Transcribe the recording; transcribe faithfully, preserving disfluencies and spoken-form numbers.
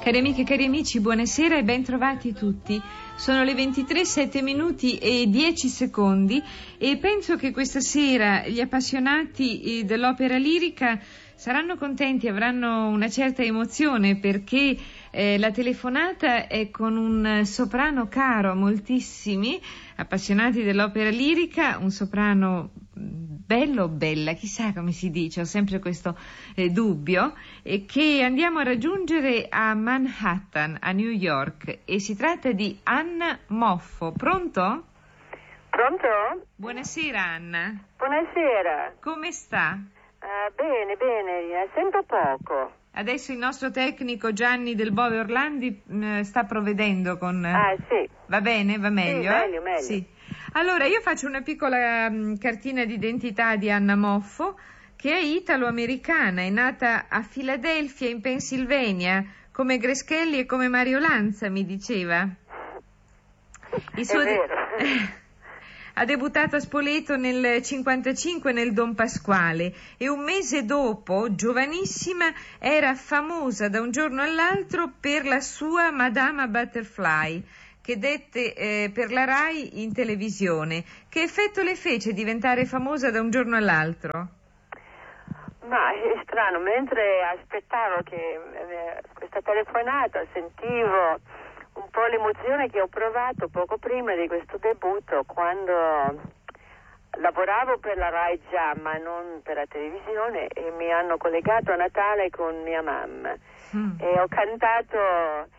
Cari amiche e cari amici, buonasera e ben trovati tutti. Sono le ventitré, sette minuti e dieci secondi e penso che questa sera gli appassionati dell'opera lirica saranno contenti, avranno una certa emozione perché eh, la telefonata è con un soprano caro a moltissimi appassionati dell'opera lirica, un soprano bello o bella, chissà come si dice, ho sempre questo eh, dubbio, e che andiamo a raggiungere a Manhattan, a New York, e si tratta di Anna Moffo. Pronto? Pronto? Buonasera Anna. Buonasera. Come sta? Uh, bene, bene, sento poco. Adesso il nostro tecnico Gianni Del Bove Orlandi mh, sta provvedendo con... Ah, sì. Va bene? Va meglio? Sì, meglio, eh? meglio. Sì. Allora, io faccio una piccola mh, cartina d'identità di Anna Moffo, che è italo-americana, è nata a Filadelfia, in Pennsylvania, come Greschelli e come Mario Lanza, mi diceva. Il suo È vero. De- ha debuttato a Spoleto nel cinquantacinque nel Don Pasquale e un mese dopo, giovanissima, era famosa da un giorno all'altro per la sua Madama Butterfly, che dette eh, per la Rai in televisione. Che effetto le fece diventare famosa da un giorno all'altro? Ma è strano, mentre aspettavo che eh, questa telefonata sentivo un po' l'emozione che ho provato poco prima di questo debutto, quando lavoravo per la Rai già, ma non per la televisione, e mi hanno collegato a Natale con mia mamma. Mm. E ho cantato